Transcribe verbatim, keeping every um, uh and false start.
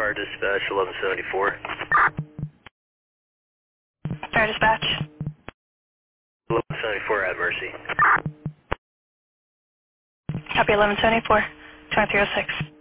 Fire Dispatch eleven seventy-four. Fire Dispatch. eleven seventy-four at Mercy. Copy eleven seventy-four, twenty-three oh six.